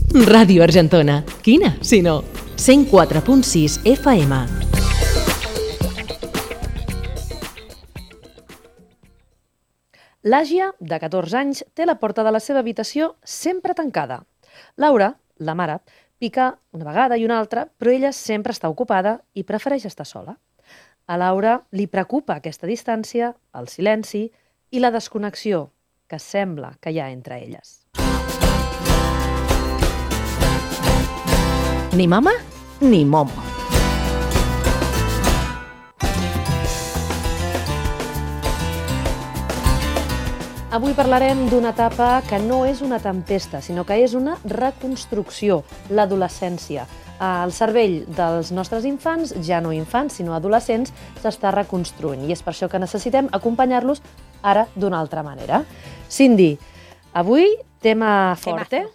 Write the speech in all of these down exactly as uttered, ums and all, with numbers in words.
Ràdio Argentona. Quina, si no? cent quatre punt sis F M. L'Àgia, de catorze anys, té la porta de la seva habitació sempre tancada. Laura, la mare, pica una vegada i una altra, però ella sempre està ocupada i prefereix estar sola. A Laura li preocupa aquesta distància, el silenci i la desconnexió que sembla que hi ha entre elles. Ni mama ni momo. Avui parlarem d'una etapa que no és una tempesta, sinó que és una reconstrucció, l'adolescència. El cervell dels nostres infants, ja no infants, sinó adolescents, s'està reconstruint i és per això que necessitem acompanyar-los ara d'una altra manera. Cindy, avui tema fort, eh?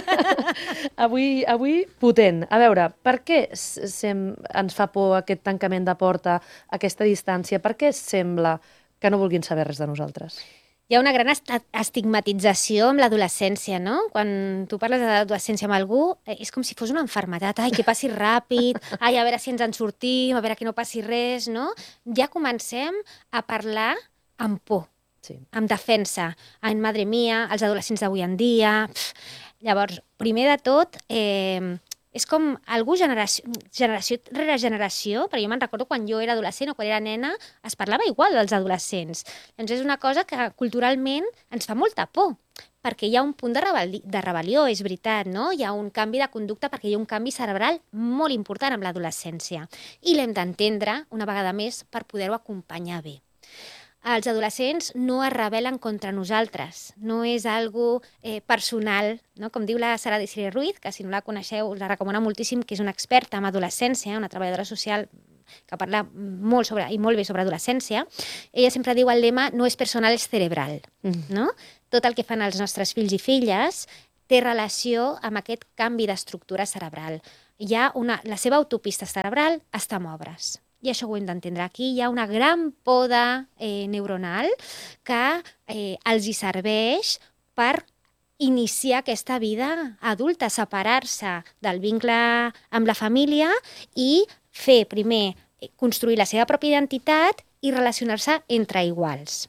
avui, avui potent. A veure, per què sem ens fa por aquest tancament de porta, aquesta distància? Per què sembla que no vulguin saber res de nosaltres? Hi ha una gran estigmatització amb l'adolescència, no? Quan tu parles de l'adolescència amb algú, és com si fos una malaltia. Ai, que passi ràpid, ai, a veure si ens en sortim, a veure que no passi res, no? Ja comencem a parlar amb por, sí. Amb defensa. Ai, madre mia, els adolescents d'avui en dia... Pff. Llavors, primer de tot... Eh, és com algú generació, generació rere generació, perquè jo me'n recordo quan jo era adolescent o quan era nena, es parlava igual dels adolescents. Doncs és una cosa que culturalment ens fa molta por, perquè hi ha un punt de, rebel de rebel·lió, és veritat, no? Hi ha un canvi de conducta perquè hi ha un canvi cerebral molt important amb l'adolescència. I l'hem d'entendre, una vegada més, per poder-ho acompanyar bé. Els adolescents no es rebel·len contra nosaltres, no és algo eh, personal, no? Com diu la Sara Desiree Ruiz, que si no la coneixeu us la recomano moltíssim, que és una experta en adolescència, una treballadora social que parla molt sobre, i molt bé sobre adolescència. Ella sempre diu el lema no és personal, és cerebral. Mm. No? Tot el que fan els nostres fills i filles té relació amb aquest canvi d'estructura cerebral. Hi ha una, la seva autopista cerebral està en obres. I això ho hem d'entendre. Aquí hi ha una gran poda eh, neuronal que eh, els hi serveix per iniciar aquesta vida adulta, separar-se del vincle amb la família i fer primer construir la seva pròpia identitat i relacionar-se entre iguals.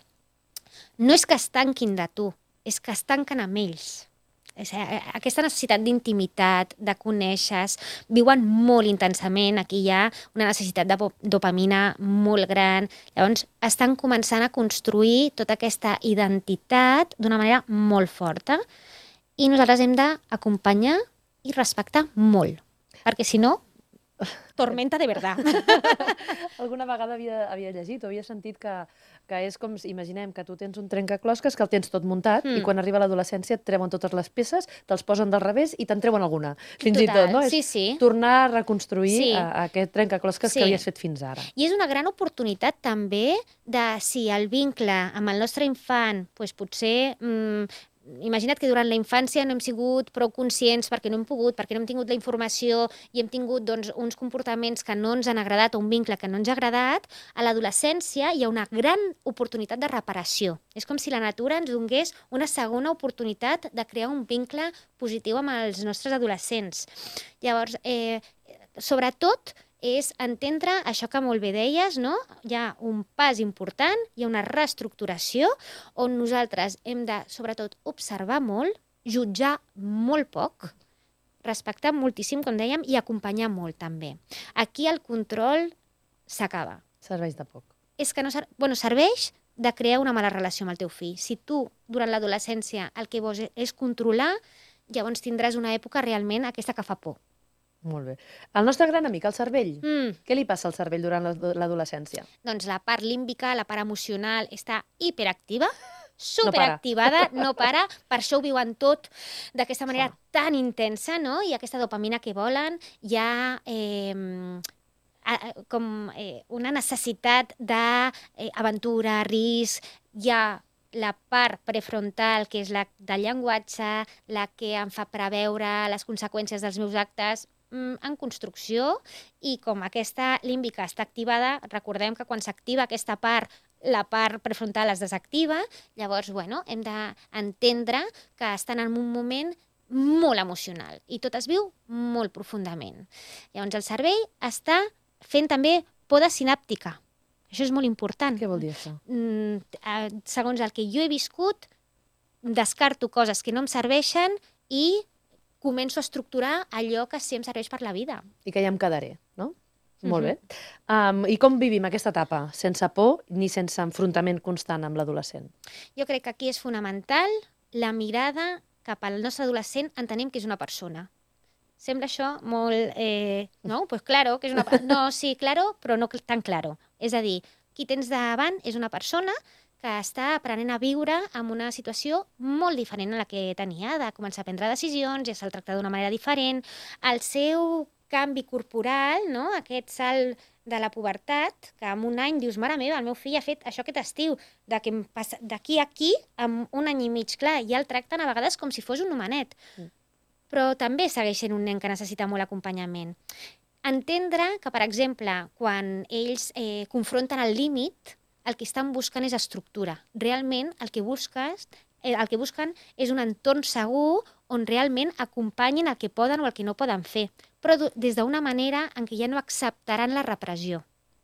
No és que es tanquin de tu, és que es tanquen amb ells. Aquesta necessitat d'intimitat, de conèixer, viuen molt intensament, aquí hi ha una necessitat de dopamina molt gran, llavors estan començant a construir tota aquesta identitat d'una manera molt forta i nosaltres hem d'acompanyar i respectar molt, perquè si no, tormenta de verdad. Alguna vegada havia, havia llegit o havia sentit que, que és com, imaginem que tu tens un trencaclosques que el tens tot muntat mm. i quan arriba l'adolescència et treuen totes les peces, te'ls posen del revés i te'n treuen alguna. Fins Total, i tot, no? Sí, és sí. tornar a reconstruir sí. a, a aquest trencaclosques sí. que havies fet fins ara. I és una gran oportunitat també de si el vincle amb el nostre infant, doncs potser... Mm, imagina't que durant la infància no hem sigut prou conscients perquè no hem pogut, perquè no hem tingut la informació i hem tingut doncs, uns comportaments que no ens han agradat o un vincle que no ens ha agradat, a l'adolescència hi ha una gran oportunitat de reparació. És com si la natura ens donés una segona oportunitat de crear un vincle positiu amb els nostres adolescents. Llavors, eh, sobretot, és entendre això que molt bé deies, no? Hi ha un pas important, hi ha una reestructuració on nosaltres hem de, sobretot, observar molt, jutjar molt poc, respectar moltíssim, com dèiem, i acompanyar molt també. Aquí el control s'acaba. Serveix de poc. És que no ser... bueno, serveix de crear una mala relació amb el teu fill. Si tu, durant l'adolescència, el que vols és controlar, llavors tindràs una època realment aquesta que fa por. Molt bé. El nostre gran amic, el cervell. Mm. Què li passa al cervell durant l'adolescència? Doncs la part límbica, la part emocional, està hiperactiva, superactivada, no para. no para, per això ho viuen tot d'aquesta manera oh. tan intensa, no? I aquesta dopamina que volen, hi ha eh, com eh, una necessitat d'aventura, eh, risc, hi ha la part prefrontal, que és la del llenguatge, la que em fa preveure les conseqüències dels meus actes, en construcció, i com aquesta límbica està activada, recordem que quan s'activa aquesta part, la part prefrontal es desactiva, llavors, bueno, hem d'entendre que estan en un moment molt emocional i tot es viu molt profundament. Llavors el cervell està fent també poda sinàptica. Això és molt important. Què vol dir això? Mm, eh, segons el que jo he viscut, descarto coses que no em serveixen i començo a estructurar allò que sí em serveix per la vida. I que ja em quedaré, no? Molt bé. Um, I com vivim aquesta etapa? Sense por ni sense enfrontament constant amb l'adolescent? Jo crec que aquí és fonamental la mirada cap al nostre adolescent, entenem que és una persona. Sembla això molt... Eh, no, pues claro, que és una... No, sí, claro, però no tan claro. És a dir, qui tens davant és una persona que està aprenent a viure en una situació molt diferent a la que tenia, de començar a prendre decisions, ja se'l tracta d'una manera diferent. El seu canvi corporal, no? Aquest salt de la pubertat, que en un any dius, mare meva, el meu fill ha fet això aquest estiu, d'aquí a aquí, en un any i mig, clar, ja el tracten a vegades com si fos un homenet. Mm. Però també segueix sent un nen que necessita molt acompanyament. Entendre que, per exemple, quan ells eh, confronten el límit, el que estan buscant és estructura. Realment el que busques, eh, el que busquen és un entorn segur on realment acompanyin el que poden o el que no poden fer, però des d'una manera en què ja no acceptaran la repressió.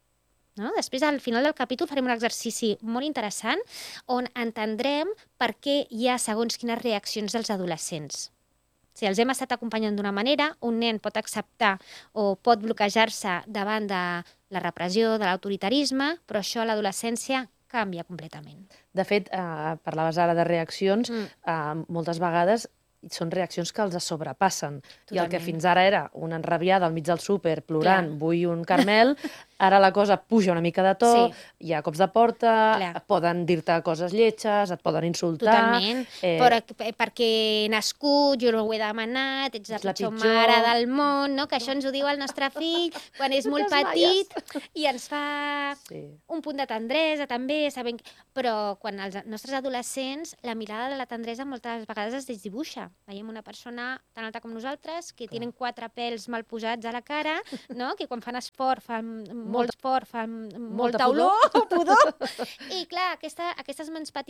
No? Després, al final del capítol, farem un exercici molt interessant on entendrem per què hi ha segons quines reaccions dels adolescents. Si els hem estat acompanyant d'una manera, un nen pot acceptar o pot bloquejar-se davant de la repressió, de l'autoritarisme, però això a l'adolescència canvia completament. De fet, eh, parlaves ara de reaccions, mm. eh, moltes vegades són reaccions que els sobrepassen. Totalment. I el que fins ara era una enrabiada al mig del súper, plorant, Clar. vull un caramel, ara la cosa puja una mica de to, sí. hi ha cops de porta, Clar. poden dir-te coses lletges, et poden insultar... Totalment, eh... però perquè he nascut, jo no ho he demanat, ets la, la pitjor, pitjor mare del món, no? Que això ens ho diu el nostre fill quan és molt petit i ens fa sí. un punt de tendresa també, sabent... però quan els nostres adolescents la mirada de la tendresa moltes vegades es desdibuixa. Veiem una persona tan alta com nosaltres, que clar. tenen quatre pèls mal posats a la cara, no? Que quan fan esport, fan molt esport, fan molta, molta olor, pudor. I clar, aquesta, aquestes mans petites